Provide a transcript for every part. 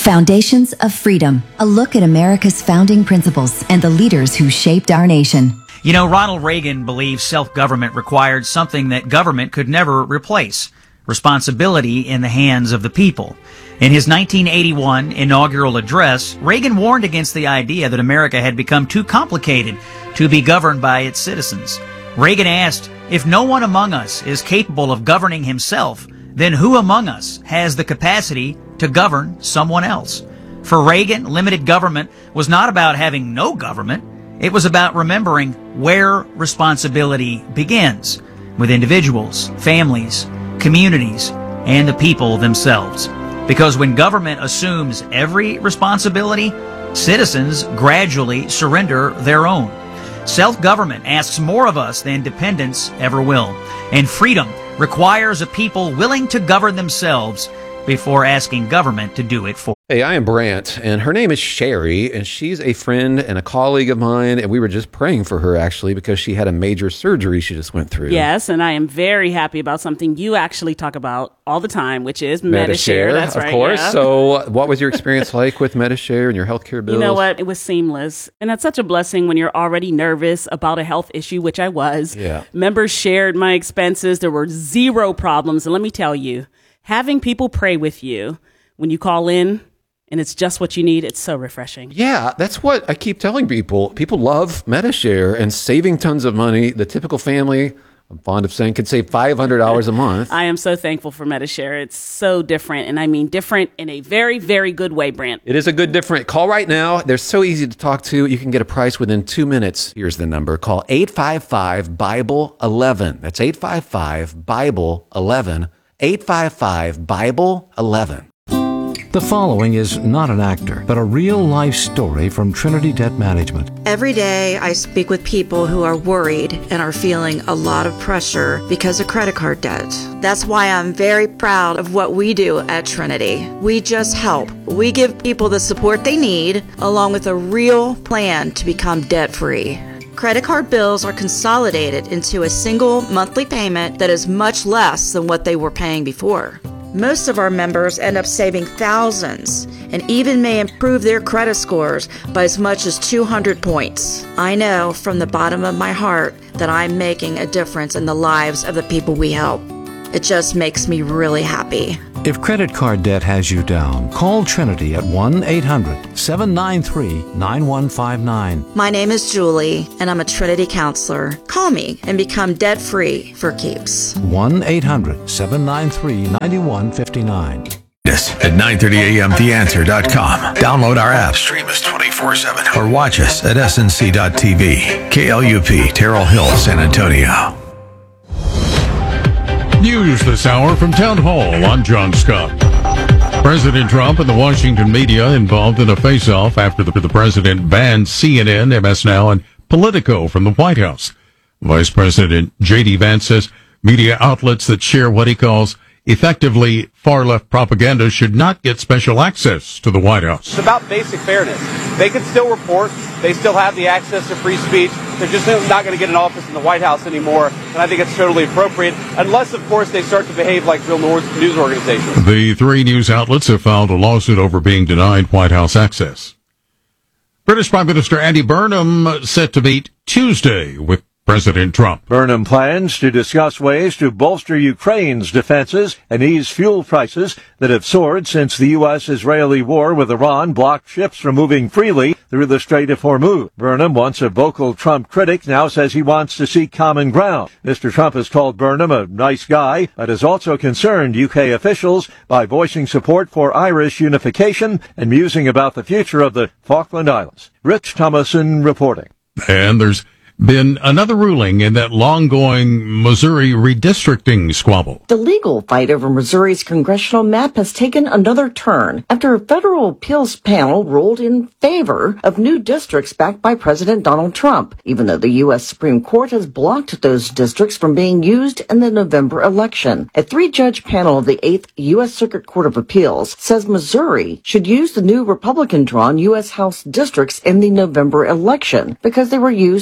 Foundations of Freedom, a look at America's founding principles and the leaders who shaped our nation. You know, Ronald Reagan believed self-government required something that government could never replace: responsibility in the hands of the people. In his 1981 inaugural address, Reagan warned against the idea that America had become too complicated to be governed by its citizens. Reagan asked, "If no one among us is capable of governing himself, then who among us has the capacity to govern someone else?" For Reagan, limited government was not about having no government. It was about remembering where responsibility begins, with individuals, families, communities, and the people themselves. Because when government assumes every responsibility, citizens gradually surrender their own. Self-government asks more of us than dependence ever will. And freedom requires a people willing to govern themselves before asking government to do it for. Hey, I am Brant, and her name is Sherry, and she's a friend and a colleague of mine, and we were just praying for her, actually, because she had a major surgery she just went through. Yes, and I am very happy about something you actually talk about all the time, which is Medi-Share. That's right, of course. Yeah. So what was your experience like with Medi-Share and your healthcare bills? You know what? It was seamless. And that's such a blessing when you're already nervous about a health issue, which I was. Yeah. Members shared my expenses. There were zero problems. And let me tell you, having people pray with you when you call in, and it's just what you need, it's so refreshing. Yeah, that's what I keep telling people. People love Medi-Share and saving tons of money. The typical family, I'm fond of saying, could save $500 a month. I am so thankful for Medi-Share. It's so different, and I mean different in a very, very good way, Brant. It is a good different. Call right now. They're so easy to talk to. You can get a price within 2 minutes. Here's the number. Call 855-BIBLE-11. That's 855-BIBLE-11. 855-BIBLE-11. The following is not an actor, but a real-life story from Trinity Debt Management. Every day I speak with people who are worried and are feeling a lot of pressure because of credit card debt. That's why I'm very proud of what we do at Trinity. We just help. We give people the support they need, along with a real plan to become debt-free. Credit card bills are consolidated into a single monthly payment that is much less than what they were paying before. Most of our members end up saving thousands and even may improve their credit scores by as much as 200 points. I know from the bottom of my heart that I'm making a difference in the lives of the people we help. It just makes me really happy. If credit card debt has you down, call Trinity at 1-800-793-9159. My name is Julie, and I'm a Trinity counselor. Call me and become debt-free for keeps. 1-800-793-9159. Yes, at 930am theanswer.com. Download our app, stream us 24/7, or watch us at snc.tv. KLUP, Terrell Hill, San Antonio. News this hour from Town Hall. I'm John Scott. President Trump and the Washington media involved in a face-off after the president banned CNN, MS Now, and Politico from the White House. Vice President J.D. Vance says media outlets that share what he calls effectively far-left propaganda should not get special access to the White House. It's about basic fairness. They can still report. They still have the access to free speech. They're just not going to get an office in the White House anymore, and I think it's totally appropriate, unless, of course, they start to behave like real news organizations. The three news outlets have filed a lawsuit over being denied White House access. British Prime Minister Andy Burnham set to meet Tuesday with President Trump. Burnham plans to discuss ways to bolster Ukraine's defenses and ease fuel prices that have soared since the U.S.-Israeli war with Iran blocked ships from moving freely through the Strait of Hormuz. Burnham, once a vocal Trump critic, now says he wants to seek common ground. Mr. Trump has called Burnham a nice guy, but has also concerned UK officials by voicing support for Irish unification and musing about the future of the Falkland Islands. Rich Thomason reporting. And there's been another ruling in that long-going Missouri redistricting squabble. The legal fight over Missouri's congressional map has taken another turn after a federal appeals panel ruled in favor of new districts backed by President Donald Trump, even though the U.S. Supreme Court has blocked those districts from being used in the November election. A three-judge panel of the 8th U.S. Circuit Court of Appeals says Missouri should use the new Republican-drawn U.S. House districts in the November election because they were used in the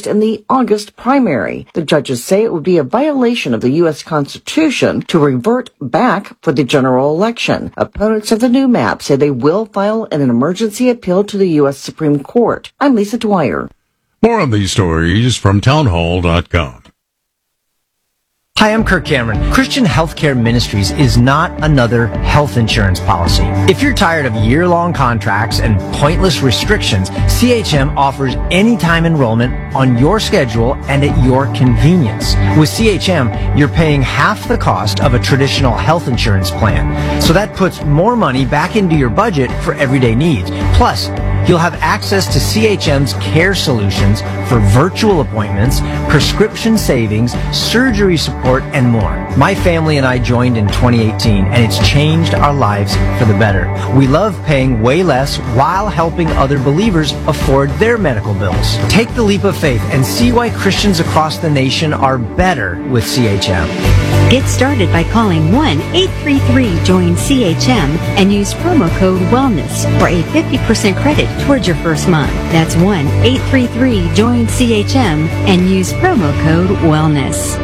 August primary. The judges say it would be a violation of the U.S. Constitution to revert back for the general election. Opponents of the new map say they will file an emergency appeal to the U.S. Supreme Court. I'm Lisa Dwyer. More on these stories from townhall.com. Hi, I'm Kirk Cameron. Christian Healthcare Ministries is not another health insurance policy. If you're tired of year-long contracts and pointless restrictions, CHM offers anytime enrollment on your schedule and at your convenience. With CHM, you're paying half the cost of a traditional health insurance plan. So that puts more money back into your budget for everyday needs. Plus, you'll have access to CHM's care solutions for virtual appointments, prescription savings, surgery support, and more. My family and I joined in 2018, and it's changed our lives for the better. We love paying way less while helping other believers afford their medical bills. Take the leap of faith and see why Christians across the nation are better with CHM. Get started by calling 1-833-JOIN-CHM and use promo code WELLNESS for a 50% credit towards your first month. That's 1-833-JOIN-CHM and use promo code WELLNESS.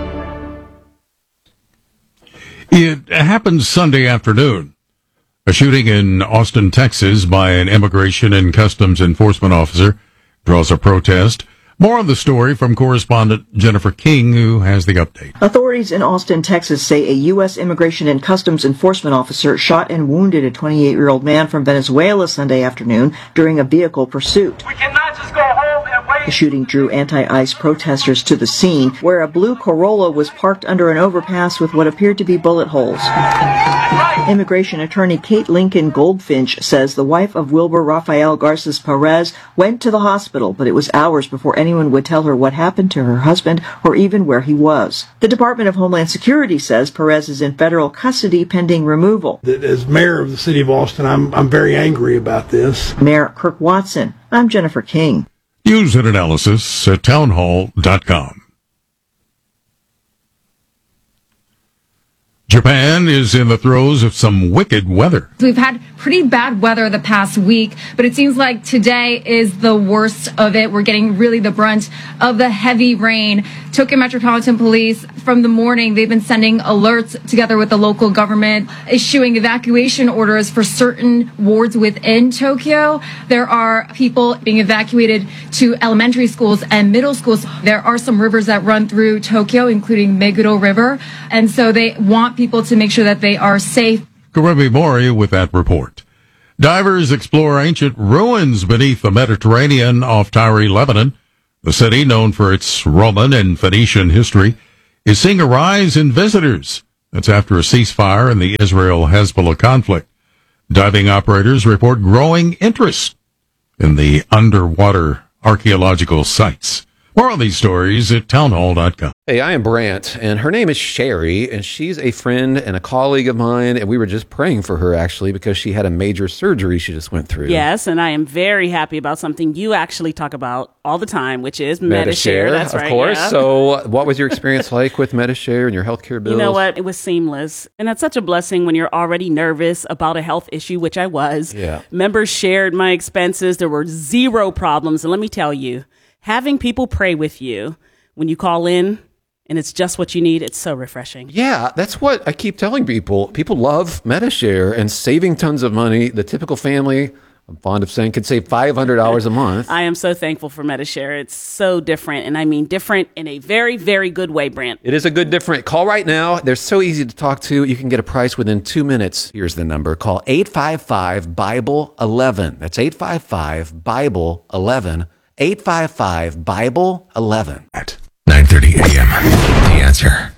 It happened Sunday afternoon. A shooting in Austin, Texas by an Immigration and Customs Enforcement officer draws a protest. More on the story from correspondent Jennifer King, who has the update. Authorities in Austin, Texas say a U.S. Immigration and Customs Enforcement officer shot and wounded a 28-year-old man from Venezuela Sunday afternoon during a vehicle pursuit. We cannot just go home and wait. The shooting drew anti-ICE protesters to the scene, where a blue Corolla was parked under an overpass with what appeared to be bullet holes. Immigration attorney Kate Lincoln Goldfinch says the wife of Wilbur Rafael Garces Perez went to the hospital, but it was hours before anyone would tell her what happened to her husband or even where he was. The Department of Homeland Security says Perez is in federal custody pending removal. As mayor of the city of Austin, I'm very angry about this. Mayor Kirk Watson. I'm Jennifer King. News and analysis at townhall.com. Japan is in the throes of some wicked weather. We've had pretty bad weather the past week, but it seems like today is the worst of it. We're getting really the brunt of the heavy rain. Tokyo Metropolitan Police, from the morning, they've been sending alerts together with the local government, issuing evacuation orders for certain wards within Tokyo. There are people being evacuated to elementary schools and middle schools. There are some rivers that run through Tokyo, including Meguro River, and so they want people to make sure that they are safe. Karevi Mori with that report. Divers explore ancient ruins beneath the Mediterranean off Tyre, Lebanon. The city, known for its Roman and Phoenician history, is seeing a rise in visitors. That's after a ceasefire in the Israel-Hezbollah conflict. Diving operators report growing interest in the underwater archaeological sites. More on these stories at townhall.com. Hey, I am Brant, and her name is Sherry, and she's a friend and a colleague of mine, and we were just praying for her, actually, because she had a major surgery she just went through. Yes, and I am very happy about something you actually talk about all the time, which is Medi-Share. That's right, of course. Yeah. So what was your experience like with Medi-Share and your healthcare bills? You know what? It was seamless. And that's such a blessing when you're already nervous about a health issue, which I was. Yeah. Members shared my expenses. There were zero problems. And let me tell you, having people pray with you when you call in and it's just what you need, it's so refreshing. Yeah, that's what I keep telling people. People love Medi-Share and saving tons of money. The typical family, I'm fond of saying, could save $500 a month. I am so thankful for Medi-Share. It's so different, and I mean different in a very, very good way, Brant. It is a good different. Call right now. They're so easy to talk to. You can get a price within 2 minutes. Here's the number. Call 855-BIBLE-11. That's 855-BIBLE-11. 855-BIBLE-11. At 9:30 a.m. The Answer.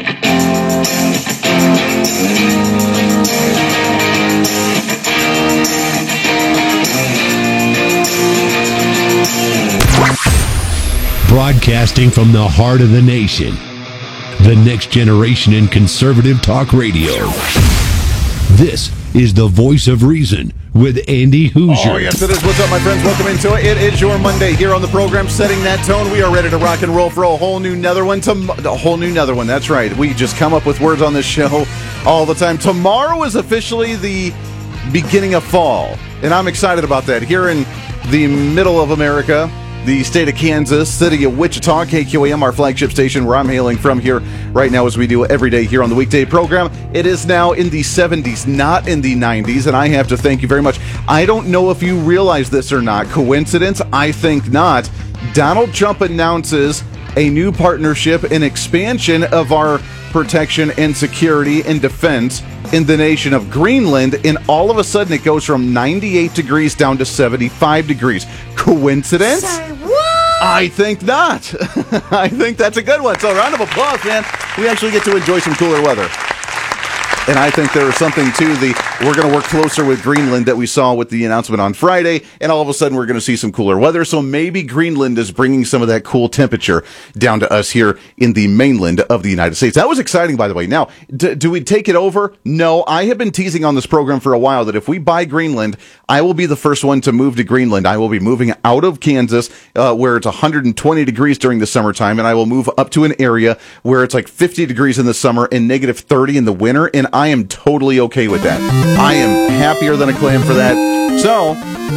Broadcasting from the heart of the nation. The next generation in conservative talk radio. This is the Voice of Reason with Andy Hoosier. Oh, yes, it is. What's up, my friends? Welcome into it. It is your Monday here on the program, setting that tone. We are ready to rock and roll for a whole new nether one. That's right. We just come up with words on this show all the time. Tomorrow is officially the beginning of fall, and I'm excited about that. Here in the middle of America, the state of Kansas, city of Wichita, KQAM, our flagship station where I'm hailing from here right now as we do every day here on the weekday program. It is now in the 70s, not in the 90s, and I have to thank you very much. I don't know if you realize this or not. Coincidence? I think not. Donald Trump announces a new partnership and expansion of our protection and security and defense in the nation of Greenland, and all of a sudden it goes from 98 degrees down to 75 degrees. Coincidence? Say what? I think not. I think that's a good one. So round of applause, man. We actually get to enjoy some cooler weather. And I think there is something to we're going to work closer with Greenland that we saw with the announcement on Friday, and all of a sudden we're going to see some cooler weather. So maybe Greenland is bringing some of that cool temperature down to us here in the mainland of the United States. That was exciting, by the way. Now, do we take it over? No, I have been teasing on this program for a while that if we buy Greenland, I will be the first one to move to Greenland. I will be moving out of Kansas, where it's 120 degrees during the summertime, and I will move up to an area where it's like 50 degrees in the summer and negative 30 in the winter, and I am totally okay with that. I am happier than a clam for that. So,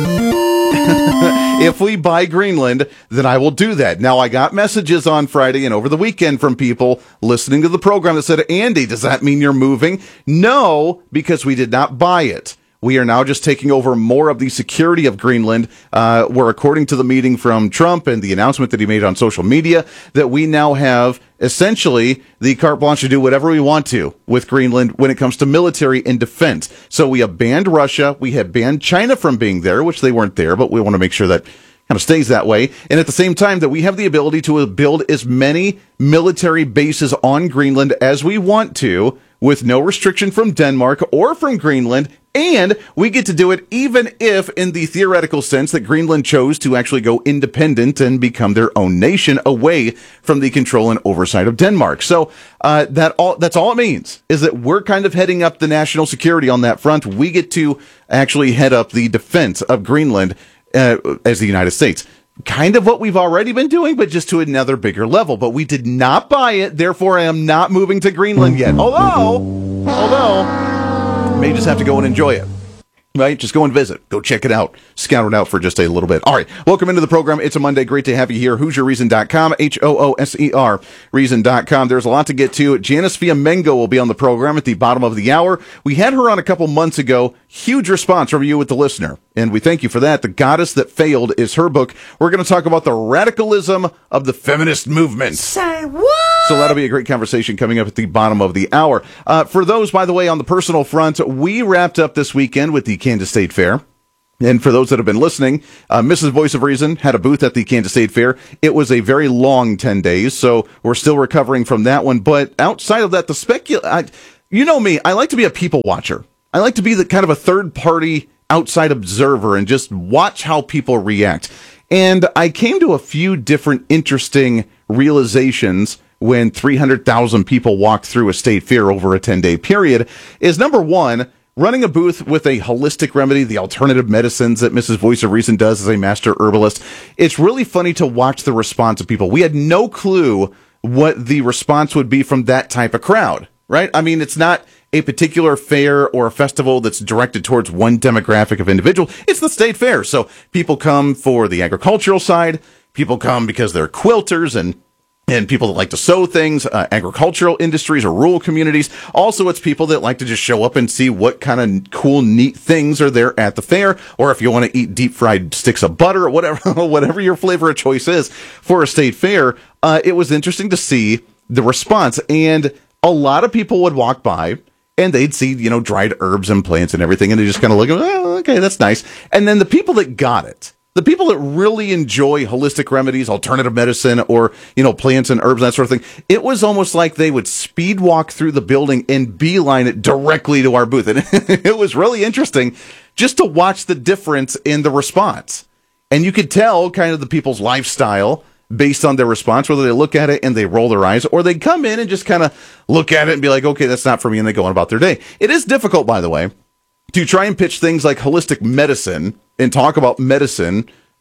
if we buy Greenland, then I will do that. Now, I got messages on Friday and over the weekend from people listening to the program that said, Andy, does that mean you're moving? No, because we did not buy it. We are now just taking over more of the security of Greenland, where according to the meeting from Trump and the announcement that he made on social media, that we now have essentially the carte blanche to do whatever we want to with Greenland when it comes to military and defense. So we have banned Russia. We have banned China from being there, which they weren't there, but we want to make sure that kind of stays that way. And at the same time that we have the ability to build as many military bases on Greenland as we want to, with no restriction from Denmark or from Greenland. And we get to do it even if, in the theoretical sense, that Greenland chose to actually go independent and become their own nation away from the control and oversight of Denmark. So that's all it means, is that we're kind of heading up the national security on that front. We get to actually head up the defense of Greenland as the United States. Kind of what we've already been doing, but just to another bigger level. But we did not buy it, therefore I am not moving to Greenland yet. Although, may just have to go and enjoy it. Right? Just go and visit. Go check it out. Scout it out for just a little bit. All right. Welcome into the program. It's a Monday. Great to have you here. HooserReason.com. HOOSER Reason.com. There's a lot to get to. Janice Fiamengo will be on the program at the bottom of the hour. We had her on a couple months ago. Huge response from you with the listener, and we thank you for that. The Goddess That Failed is her book. We're going to talk about the radicalism of the feminist movement. Say what? So that'll be a great conversation coming up at the bottom of the hour. For those, by the way, on the personal front, we wrapped up this weekend with the Kansas State Fair. And for those that have been listening, Mrs. Voice of Reason had a booth at the Kansas State Fair. It was a very long 10 days, so we're still recovering from that one. But outside of that, you know me, I like to be a people watcher. I like to be the kind of a third-party outside observer and just watch how people react. And I came to a few different interesting realizations when 300,000 people walked through a state fair over a 10-day period. Is number one, running a booth with a holistic remedy, the alternative medicines that Mrs. Voice of Reason does as a master herbalist. It's really funny to watch the response of people. We had no clue what the response would be from that type of crowd, right? I mean, it's not a particular fair or a festival that's directed towards one demographic of individual. It's the state fair. So people come for the agricultural side. People come because they're quilters and people that like to sew things, agricultural industries or rural communities. Also, it's people that like to just show up and see what kind of cool, neat things are there at the fair. Or if you want to eat deep fried sticks of butter or whatever your flavor of choice is for a state fair, it was interesting to see the response. And a lot of people would walk by and they'd see, dried herbs and plants and everything. And they just kind of look, oh, okay, that's nice. And then the people that got it, the people that really enjoy holistic remedies, alternative medicine, or, plants and herbs, that sort of thing, it was almost like they would speed walk through the building and beeline it directly to our booth. And it was really interesting just to watch the difference in the response. And you could tell kind of the people's lifestyle based on their response, whether they look at it and they roll their eyes, or they come in and just kind of look at it and be like, okay, that's not for me, and they go on about their day. It is difficult, by the way, to try and pitch things like holistic medicine and talk about medicine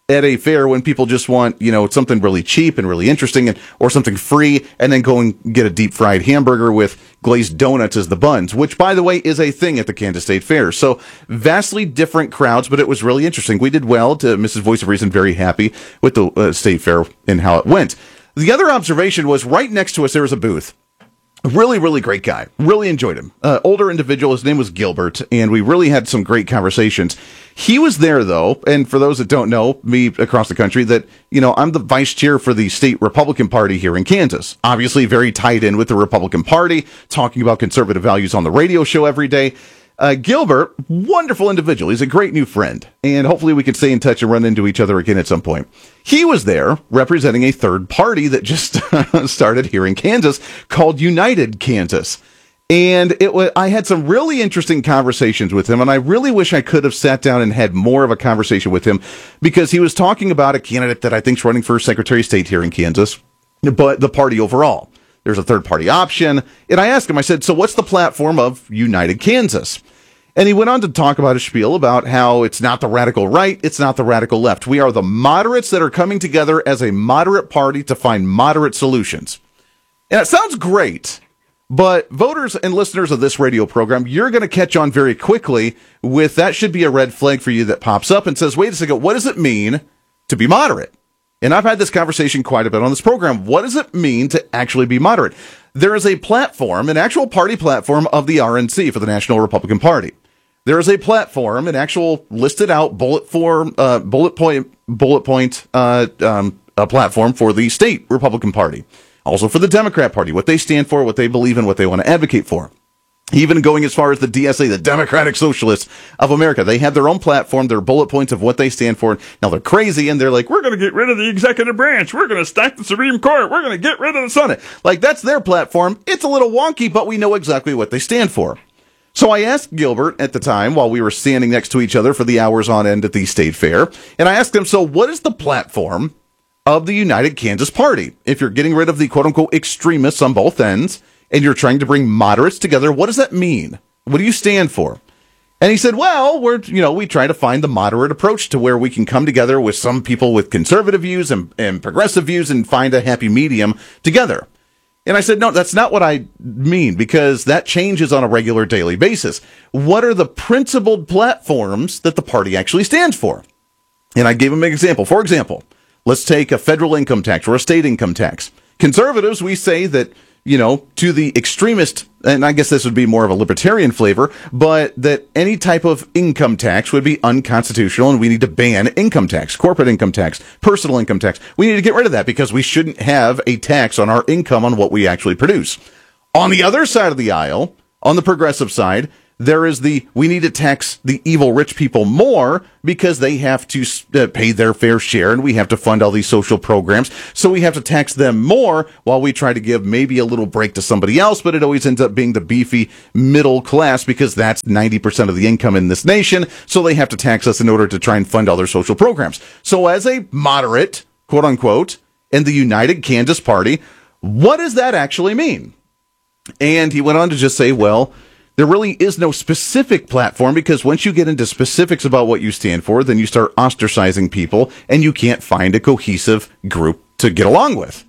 at a fair when people just want, something really cheap and really interesting or something free, and then go and get a deep fried hamburger with glazed donuts as the buns, which, by the way, is a thing at the Kansas State Fair. So vastly different crowds, but it was really interesting. We did well. To Mrs. Voice of Reason, very happy with the State Fair and how it went. The other observation was right next to us, there was a booth. Really, really great guy. Really enjoyed him. Older individual. His name was Gilbert, and we really had some great conversations. He was there, though, and for those that don't know me across the country, that, I'm the vice chair for the state Republican Party here in Kansas. Obviously very tied in with the Republican Party, talking about conservative values on the radio show every day. Gilbert, wonderful individual. He's a great new friend, and hopefully we can stay in touch and run into each other again at some point. He was there representing a third party that just started here in Kansas called United Kansas. And I had some really interesting conversations with him, and I really wish I could have sat down and had more of a conversation with him, because he was talking about a candidate that I think is running for Secretary of State here in Kansas, but the party overall. There's a third party option. And I asked him, I said, so what's the platform of United Kansas? And he went on to talk about a spiel about how it's not the radical right, it's not the radical left. We are the moderates that are coming together as a moderate party to find moderate solutions. And it sounds great, but voters and listeners of this radio program, you're going to catch on very quickly with that should be a red flag for you that pops up and says, wait a second, what does it mean to be moderate? And I've had this conversation quite a bit on this program. What does it mean to actually be moderate? There is a platform, an actual party platform of the RNC for the National Republican Party. There is a platform, an actual listed out bullet point platform for the state Republican Party. Also for the Democrat Party, what they stand for, what they believe in, what they want to advocate for. Even going as far as the DSA, the Democratic Socialists of America. They have their own platform, their bullet points of what they stand for. Now they're crazy and they're like, we're going to get rid of the executive branch. We're going to stack the Supreme Court. We're going to get rid of the Senate. Like, that's their platform. It's a little wonky, but we know exactly what they stand for. So I asked Gilbert at the time, while we were standing next to each other for the hours on end at the state fair, and I asked him, so what is the platform of the United Kansas Party? If you're getting rid of the quote-unquote extremists on both ends, and you're trying to bring moderates together, what does that mean? What do you stand for? And he said, well, we try to find the moderate approach to where we can come together with some people with conservative views and progressive views and find a happy medium together. And I said, no, that's not what I mean, because that changes on a regular daily basis. What are the principled platforms that the party actually stands for? And I gave him an example. For example, let's take a federal income tax or a state income tax. Conservatives, we say that, to the extremist, and I guess this would be more of a libertarian flavor, but that any type of income tax would be unconstitutional and we need to ban income tax, corporate income tax, personal income tax. We need to get rid of that because we shouldn't have a tax on our income on what we actually produce. On the other side of the aisle, on the progressive side, there is we need to tax the evil rich people more because they have to pay their fair share and we have to fund all these social programs. So we have to tax them more while we try to give maybe a little break to somebody else, but it always ends up being the beefy middle class because that's 90% of the income in this nation. So they have to tax us in order to try and fund all their social programs. So as a moderate, quote unquote, in the United Kansas Party, what does that actually mean? And he went on to just say, well, there really is no specific platform because once you get into specifics about what you stand for, then you start ostracizing people and you can't find a cohesive group to get along with.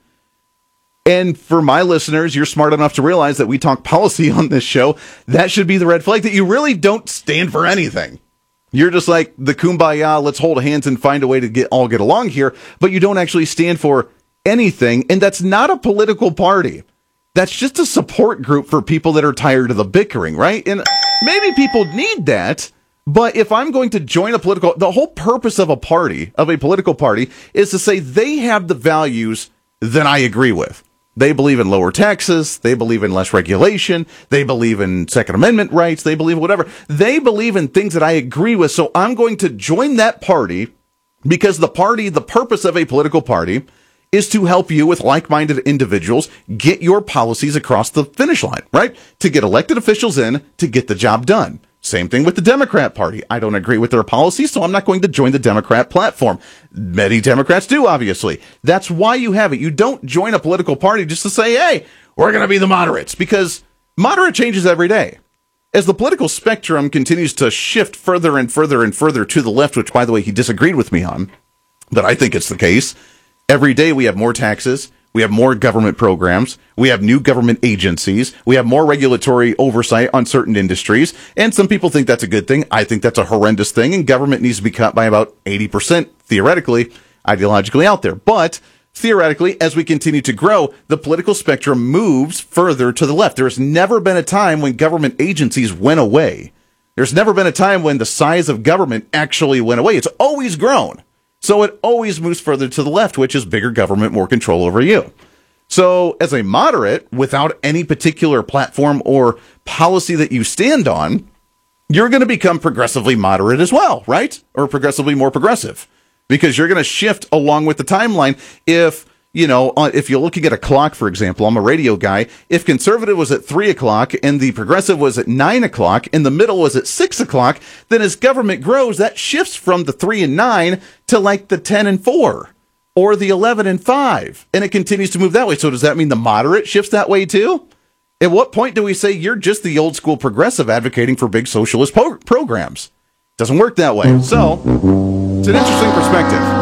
And for my listeners, you're smart enough to realize that we talk policy on this show. That should be the red flag, that you really don't stand for anything. You're just like the kumbaya, let's hold hands and find a way to get along here, but you don't actually stand for anything. And that's not a political party. That's just a support group for people that are tired of the bickering, right? And maybe people need that, but if I'm going to join the whole purpose of a political party, is to say they have the values that I agree with. They believe in lower taxes, they believe in less regulation, they believe in Second Amendment rights, they believe whatever. They believe in things that I agree with, so I'm going to join that party because the purpose of a political party is to help you with like-minded individuals get your policies across the finish line, right? To get elected officials in, to get the job done. Same thing with the Democrat Party. I don't agree with their policies, so I'm not going to join the Democrat platform. Many Democrats do, obviously. That's why you have it. You don't join a political party just to say, hey, we're going to be the moderates, because moderate changes every day. As the political spectrum continues to shift further and further and further to the left, which, by the way, he disagreed with me on, but I think it's the case. Every day we have more taxes. We have more government programs. We have new government agencies. We have more regulatory oversight on certain industries. And some people think that's a good thing. I think that's a horrendous thing. And government needs to be cut by about 80%, theoretically, ideologically out there. But theoretically, as we continue to grow, the political spectrum moves further to the left. There's never been a time when government agencies went away. There's never been a time when the size of government actually went away. It's always grown. So it always moves further to the left, which is bigger government, more control over you. So as a moderate, without any particular platform or policy that you stand on, you're going to become progressively moderate as well, right? Or progressively more progressive, because you're going to shift along with the timeline. If you're looking at a clock, for example, I'm a radio guy. If conservative was at 3 o'clock and the progressive was at 9 o'clock and the middle was at 6 o'clock, then as government grows, that shifts from the 3 and 9 to like the 10 and 4 or the 11 and 5. And it continues to move that way. So does that mean the moderate shifts that way too? At what point do we say you're just the old school progressive advocating for big socialist programs? Doesn't work that way. So it's an interesting perspective.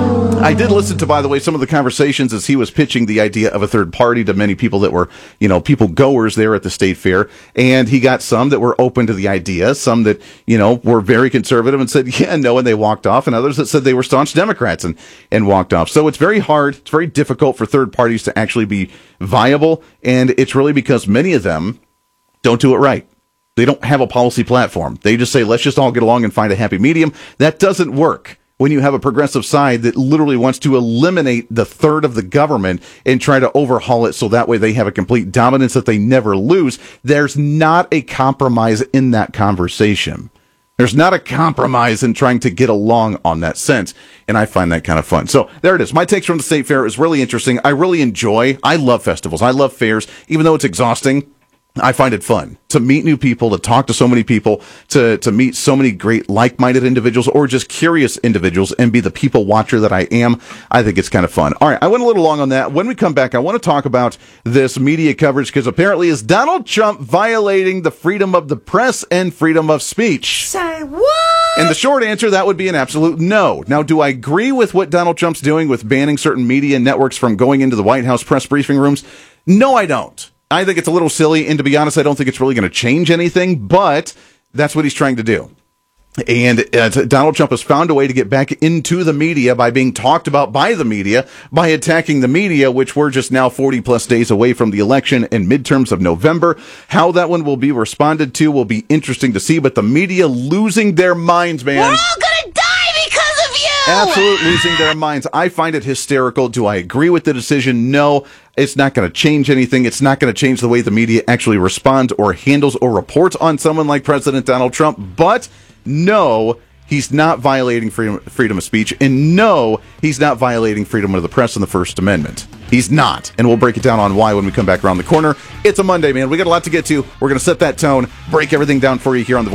I did listen to, by the way, some of the conversations as he was pitching the idea of a third party to many people that were, people goers there at the state fair. And he got some that were open to the idea, some that, were very conservative and said, yeah, no, and they walked off, and others that said they were staunch Democrats and walked off. So it's very hard. It's very difficult for third parties to actually be viable. And it's really because many of them don't do it right. They don't have a policy platform. They just say, let's just all get along and find a happy medium. That doesn't work when you have a progressive side that literally wants to eliminate the third of the government and try to overhaul it so that way they have a complete dominance that they never lose. There's not a compromise in that conversation. There's not a compromise in trying to get along on that sense, and I find that kind of fun. So there it is. My takes from the state fair is really interesting. I love festivals. I love fairs, even though it's exhausting. I find it fun to meet new people, to talk to so many people, to meet so many great like-minded individuals or just curious individuals and be the people watcher that I am. I think it's kind of fun. All right, I went a little long on that. When we come back, I want to talk about this media coverage because apparently is Donald Trump violating the freedom of the press and freedom of speech? Say what? And the short answer, that would be an absolute no. Now, do I agree with what Donald Trump's doing with banning certain media networks from going into the White House press briefing rooms? No, I don't. I think it's a little silly, and to be honest, I don't think it's really going to change anything, but that's what he's trying to do. And Donald Trump has found a way to get back into the media by being talked about by the media, by attacking the media, which we're just now 40-plus days away from the election and midterms of November. How that one will be responded to will be interesting to see, but the media losing their minds, man. We're all gonna die because of you! Absolutely losing their minds. I find it hysterical. Do I agree with the decision? No. It's not going to change anything. It's not going to change the way the media actually responds or handles or reports on someone like President Donald Trump. But no, he's not violating freedom of speech. And no, he's not violating freedom of the press and the First Amendment. He's not. And we'll break it down on why when we come back around the corner. It's a Monday, man. We got a lot to get to. We're going to set that tone, break everything down for you here on the